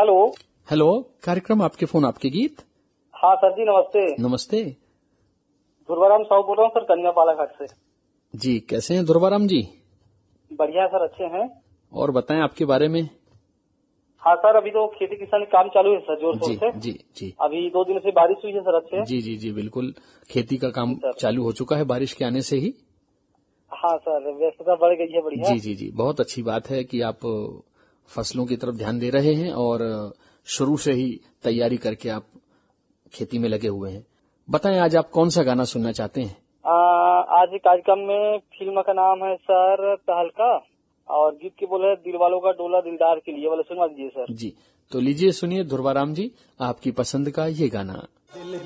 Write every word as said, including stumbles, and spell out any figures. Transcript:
Hello hello, कार्यक्रम आपके phone आपके गीत। हाँ सर जी, नमस्ते। नमस्ते ध्रुवाराम साहू बोल रहा हूँ सर, कन्या बालाघाट से। जी, कैसे हैं ध्रुवाराम जी? बढ़िया सर, अच्छे हैं। और बताएं आपके बारे में। हाँ सर, अभी तो खेती किसानी काम चालू है सर, जोर शोर जी से। जी जी अभी दो दिन से बारिश हुई है सर, अच्छे। जी जी जी बिल्कुल, खेती का काम सर। चालू हो चुका है बारिश के आने से ही। हाँ सर, व्यस्तता बढ़ गई है, बढ़िया। जी जी जी बहुत अच्छी बात है कि आप फसलों की तरफ ध्यान दे रहे हैं और शुरू से ही तैयारी करके आप खेती में लगे हुए हैं। बताएं आज आप कौन सा गाना सुनना चाहते हैं? आ, आज कार्यक्रम में फिल्म का नाम है सर तहलका, और गीत की बोले दिल वालों का डोला दिलदार के लिए वाले, सुनवा दीजिए सर। जी, तो लीजिए सुनिए ध्रुवाराम जी आपकी पसंद का ये गाना।